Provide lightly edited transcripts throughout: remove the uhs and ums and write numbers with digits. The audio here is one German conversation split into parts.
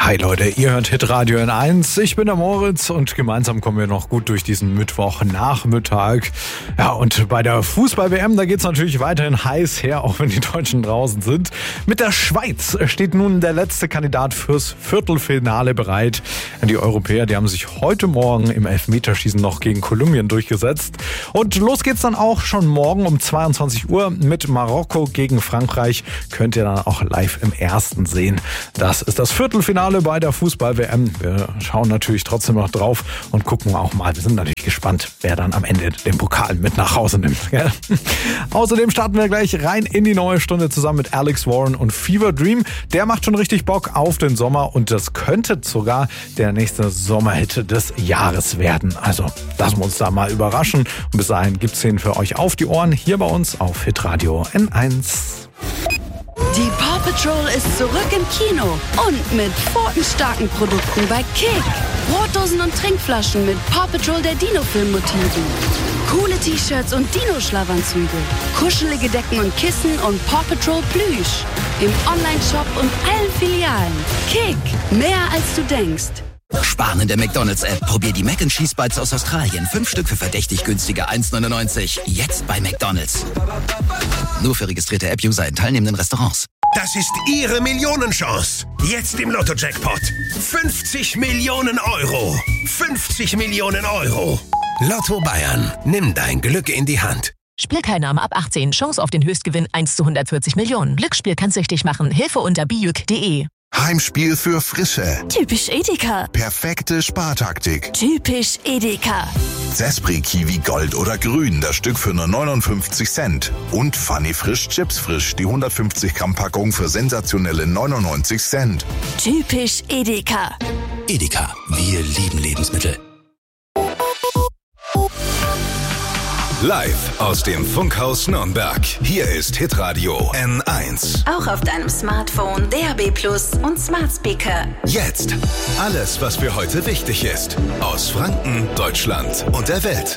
Hi Leute, ihr hört Hitradio N1. Ich bin der Moritz und gemeinsam kommen wir noch gut durch diesen Mittwochnachmittag. Ja, und bei der Fußball-WM, da geht's natürlich weiterhin heiß her, auch wenn die Deutschen draußen sind. Mit der Schweiz steht nun der letzte Kandidat fürs Viertelfinale bereit. Die Europäer, die haben sich heute Morgen im Elfmeterschießen noch gegen Kolumbien durchgesetzt. Und los geht's dann auch schon morgen um 22 Uhr mit Marokko gegen Frankreich. Könnt ihr dann auch live im Ersten sehen. Das ist das Viertelfinale bei der Fußball-WM. Wir schauen natürlich trotzdem noch drauf und gucken auch mal. Wir sind natürlich gespannt, wer dann am Ende den Pokal mit nach Hause nimmt. Gell? Außerdem starten wir gleich rein in die neue Stunde zusammen mit Alex Warren und Fever Dream. Der macht schon richtig Bock auf den Sommer und das könnte sogar der nächste Sommerhit des Jahres werden. Also lassen wir uns da mal überraschen. Und bis dahin gibt's den für euch auf die Ohren hier bei uns auf Hitradio N1. Die Paw Patrol ist zurück im Kino und mit pfotenstarken Produkten bei Kick. Brotdosen und Trinkflaschen mit Paw Patrol der Dino-Film-Motiven. Coole T-Shirts und Dino-Schlafanzüge. Kuschelige Decken und Kissen und Paw Patrol Plüsch. Im Online-Shop und allen Filialen. Kick, mehr als du denkst. Sparen in der McDonalds-App. Probier die Mac & Cheese Bites aus Australien. 5 Stück für verdächtig günstige 1,99. Jetzt bei McDonalds. Nur für registrierte App-User in teilnehmenden Restaurants. Das ist Ihre Millionenchance. Jetzt im Lotto-Jackpot. 50 Millionen Euro. 50 Millionen Euro. Lotto Bayern. Nimm dein Glück in die Hand. Spielteilnahme ab 18. Chance auf den Höchstgewinn 1 zu 140 Millionen. Glücksspiel kann süchtig machen. Hilfe unter bijuk.de. Heimspiel für Frische. Typisch Edeka. Perfekte Spartaktik. Typisch Edeka. Zespri Kiwi Gold oder Grün, das Stück für nur 59 Cent. Und Funny Frisch Chips Frisch, die 150 Gramm Packung für sensationelle 99 Cent. Typisch Edeka. Edeka, wir lieben Lebensmittel. Live aus dem Funkhaus Nürnberg. Hier ist Hitradio N1. Auch auf deinem Smartphone, DAB+ und Smart Speaker. Jetzt alles, was für heute wichtig ist. Aus Franken, Deutschland und der Welt.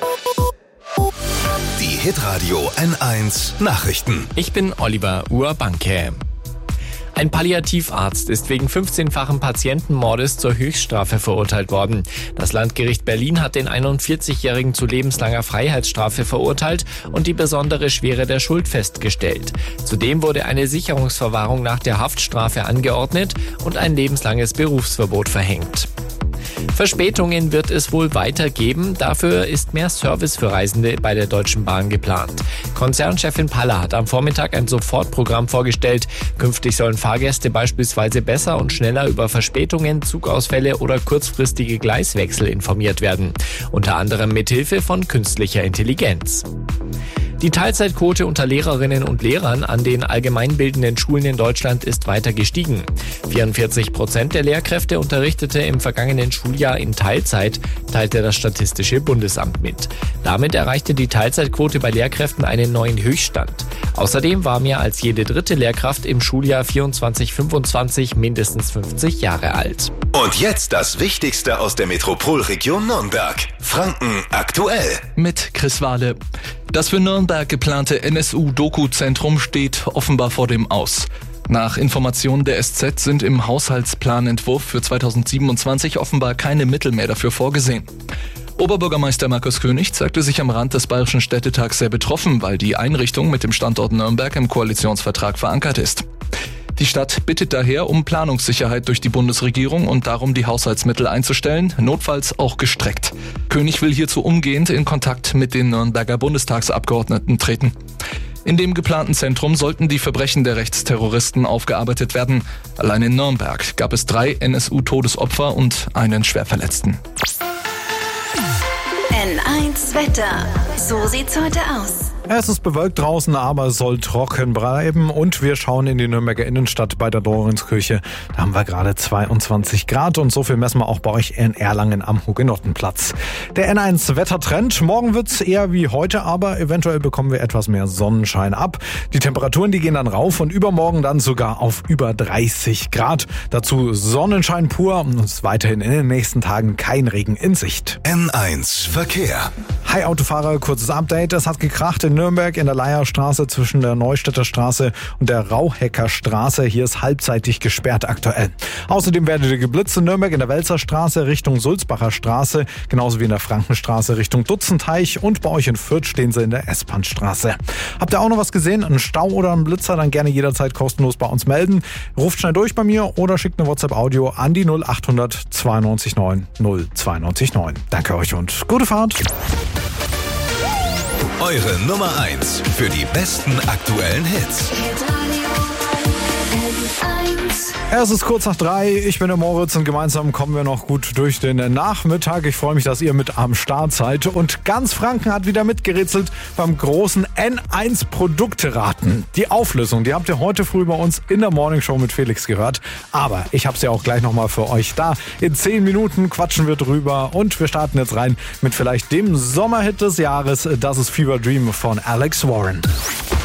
Die Hitradio N1 Nachrichten. Ich bin Oliver Urbanke. Ein Palliativarzt ist wegen 15-fachen Patientenmordes zur Höchststrafe verurteilt worden. Das Landgericht Berlin hat den 41-Jährigen zu lebenslanger Freiheitsstrafe verurteilt und die besondere Schwere der Schuld festgestellt. Zudem wurde eine Sicherungsverwahrung nach der Haftstrafe angeordnet und ein lebenslanges Berufsverbot verhängt. Verspätungen wird es wohl weitergeben. Dafür ist mehr Service für Reisende bei der Deutschen Bahn geplant. Konzernchefin Paller hat am Vormittag ein Sofortprogramm vorgestellt. Künftig sollen Fahrgäste beispielsweise besser und schneller über Verspätungen, Zugausfälle oder kurzfristige Gleiswechsel informiert werden. Unter anderem mithilfe von künstlicher Intelligenz. Die Teilzeitquote unter Lehrerinnen und Lehrern an den allgemeinbildenden Schulen in Deutschland ist weiter gestiegen. 44% der Lehrkräfte unterrichtete im vergangenen Schuljahr in Teilzeit, teilte das Statistische Bundesamt mit. Damit erreichte die Teilzeitquote bei Lehrkräften einen neuen Höchststand. Außerdem war mehr als jede dritte Lehrkraft im Schuljahr 24/25 mindestens 50 Jahre alt. Und jetzt das Wichtigste aus der Metropolregion Nürnberg. Franken aktuell. Mit Chris Wahle. Das für Nürnberg geplante NSU-Doku-Zentrum steht offenbar vor dem Aus. Nach Informationen der SZ sind im Haushaltsplanentwurf für 2027 offenbar keine Mittel mehr dafür vorgesehen. Oberbürgermeister Markus König zeigte sich am Rand des Bayerischen Städtetags sehr betroffen, weil die Einrichtung mit dem Standort Nürnberg im Koalitionsvertrag verankert ist. Die Stadt bittet daher um Planungssicherheit durch die Bundesregierung und darum, die Haushaltsmittel einzustellen, notfalls auch gestreckt. König will hierzu umgehend in Kontakt mit den Nürnberger Bundestagsabgeordneten treten. In dem geplanten Zentrum sollten die Verbrechen der Rechtsterroristen aufgearbeitet werden. Allein in Nürnberg gab es 3 NSU-Todesopfer und einen Schwerverletzten. N1 Wetter. So sieht's heute aus. Es ist bewölkt draußen, aber es soll trocken bleiben und wir schauen in die Nürnberger Innenstadt bei der Lorentzkirche. Da haben wir gerade 22 Grad und so viel messen wir auch bei euch in Erlangen am Hugenottenplatz. Der N1 Wettertrend. Morgen wird's eher wie heute, aber eventuell bekommen wir etwas mehr Sonnenschein ab. Die Temperaturen, die gehen dann rauf und übermorgen dann sogar auf über 30 Grad. Dazu Sonnenschein pur und es ist weiterhin in den nächsten Tagen kein Regen in Sicht. N1 Verkehr. Hi Autofahrer, kurzes Update. Es hat gekracht in Nürnberg in der Leierstraße zwischen der Neustädter Straße und der Rauhecker Straße. Hier ist halbseitig gesperrt aktuell. Außerdem werdet ihr geblitzt in Nürnberg in der Welser Straße Richtung Sulzbacher Straße, genauso wie in der Frankenstraße Richtung Dutzenteich, und bei euch in Fürth stehen sie in der S-Bahn-Straße. Habt ihr auch noch was gesehen? Einen Stau oder einen Blitzer? Dann gerne jederzeit kostenlos bei uns melden. Ruft schnell durch bei mir oder schickt eine WhatsApp-Audio an die 0800 92 9 092 9. Danke euch und gute Fahrt. Eure Nummer 1 für die besten aktuellen Hits. Es ist kurz nach 3, ich bin der Moritz und gemeinsam kommen wir noch gut durch den Nachmittag. Ich freue mich, dass ihr mit am Start seid. Und ganz Franken hat wieder mitgerätselt beim großen N1 Produkteraten. Die Auflösung, die habt ihr heute früh bei uns in der Morningshow mit Felix gehört. Aber ich habe sie auch gleich nochmal für euch da. In 10 Minuten quatschen wir drüber und wir starten jetzt rein mit vielleicht dem Sommerhit des Jahres. Das ist Fever Dream von Alex Warren.